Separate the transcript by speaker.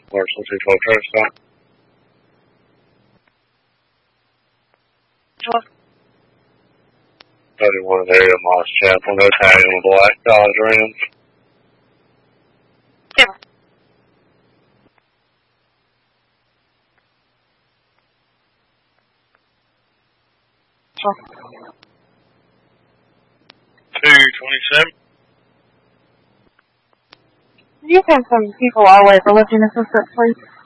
Speaker 1: Marshall 212 try to stop.
Speaker 2: Hello?
Speaker 1: 31 area, Moss Chapel, no tagging with black Dodge Rams.
Speaker 2: Yeah. Sure.
Speaker 1: 227.
Speaker 2: Can you send some people our way for lifting assistance, please?